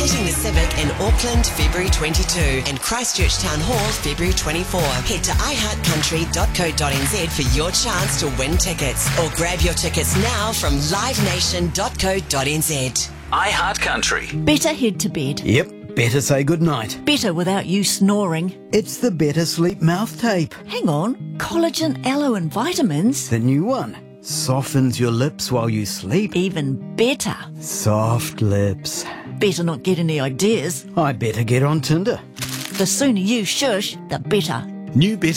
Visiting the Civic in Auckland, February 22, and Christchurch Town Hall, February 24. Head to iHeartCountry.co.nz for your chance to win tickets, or grab your tickets now from livenation.co.nz. iHeartCountry. Better head to bed. Yep, better say goodnight. Better without you snoring. It's the Better Sleep mouth tape. Hang on. Collagen, aloe and vitamins. The new one. Softens your lips while you sleep. Even better. Soft lips. Better not get any ideas. I better get on Tinder. The sooner you shush, the better. New Better